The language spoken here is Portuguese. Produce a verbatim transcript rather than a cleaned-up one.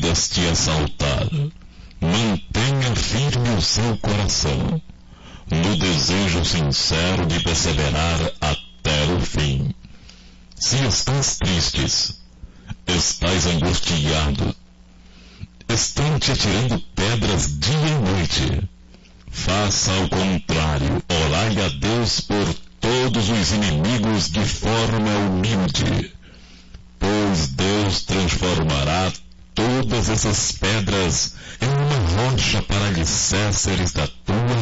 todas te assaltar, mantenha firme o seu coração, no desejo sincero de perseverar até o fim. Se estás tristes, estás angustiado, estão te atirando pedras dia e noite, faça ao contrário, orai a Deus por todos os inimigos de forma humilde, pois Deus transformará todas essas pedras em uma rocha para alicerces da tua